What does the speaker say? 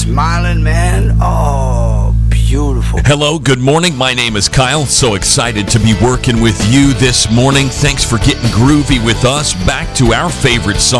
smiling, man. Oh, beautiful. Hello, good morning. My name is Kyle. So excited to be working with you this morning. Thanks for getting groovy with us. Back to our favorite song.